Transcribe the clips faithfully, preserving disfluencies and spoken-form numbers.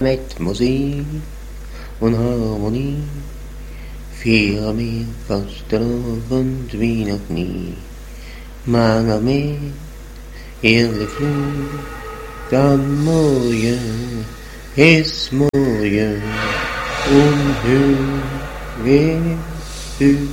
met muziek en harmonie. Vier meer vastelovend wie nog niet. Maar nog meer eerlijk vloed, dan mooie is mooie. Onheus weer u.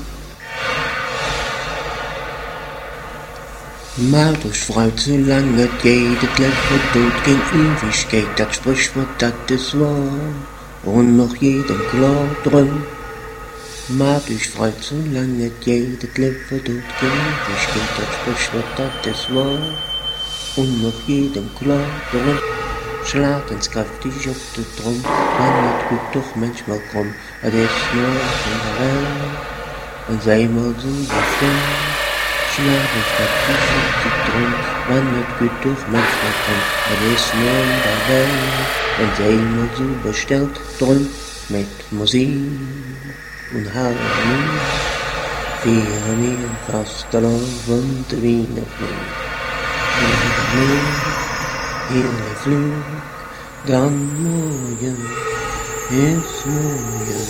Maar dus fruit, zolang het geht, het leven doet geen Ewigkeit, dat Sprichwort, dat ist wahr, und noch jedem klar drum. Maar dus fruit, zolang het geht, het leven doet geen Ewigkeit, dat Sprichwort, dat ist wahr, und noch jedem klar drum. Slaat eens krachtig op de trom, maar het goed toch manchmal krom, het is nooit een geheim, en zij maar zo bestemd. Slaat eens krachtig op de trom, maar het goed toch manchmal krom, het is nooit een geheim, en zij maar zo besteld, drum met muziek en harmonie. Vier meer vastelovend wie nog niet. Vier meer heerlijk vlug, dan mooie is mooie.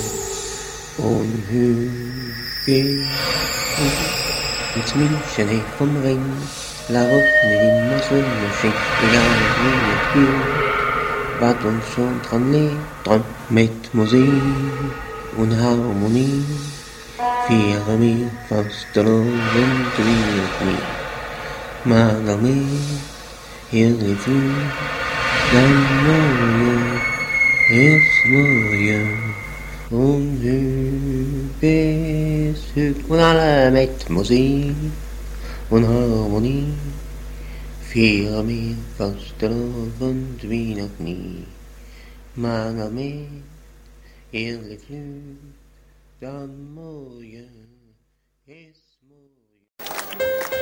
Onheugig het München heeft vom Ring, la Rockne immer Sonnenschein, egal wie het geht, wat ons schon dran lebt, dran mit Musik und Harmonie. Vier meer vastelovend wie nog niet, maar nog meer heerlijk vlug, dan mooie is mooie. Onheugig is en alle met muziek en harmonie. Vier meer vastelovend wie nog niet, maar nog meer heerlijk vlug, dan mooie is mooie.